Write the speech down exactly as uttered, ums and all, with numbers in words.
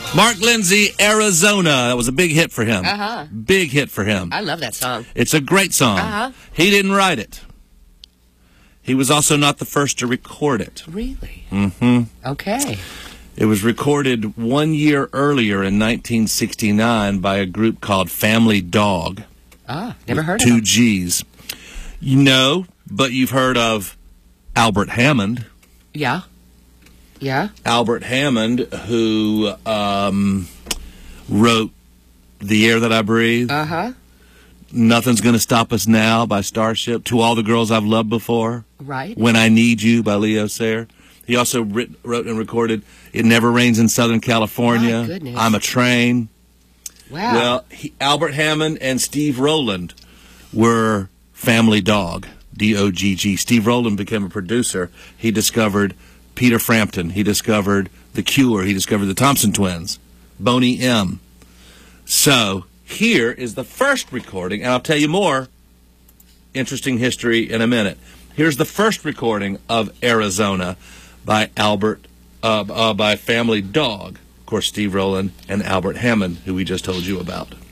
Mark Lindsay, Arizona. That was a big hit for him. Uh-huh. Big hit for him. I love that song. It's a great song. Uh-huh. He didn't write it. He was also not the first to record it. Really? Mm-hmm. Okay. It was recorded one year earlier in nineteen sixty-nine by a group called Family Dog. Ah, never heard of Two them. G's. You know, but you've heard of Albert Hammond. Yeah. Yeah. Albert Hammond, who um, wrote The Air That I Breathe. Uh-huh. Nothing's Gonna Stop Us Now by Starship. To All the Girls I've Loved Before. Right. When I Need You by Leo Sayer. He also writ, wrote and recorded It Never Rains in Southern California. My goodness. I'm a Train. Wow. Well, he, Albert Hammond and Steve Rowland were Family Dog, D O G G. Steve Rowland became a producer. He discovered Peter Frampton. He discovered The Cure. He discovered the Thompson Twins, Boney M. So here is the first recording, and I'll tell you more interesting history in a minute. Here's the first recording of Arizona by Albert, uh, uh, by Family Dog. Of course, Steve Rowland and Albert Hammond, who we just told you about.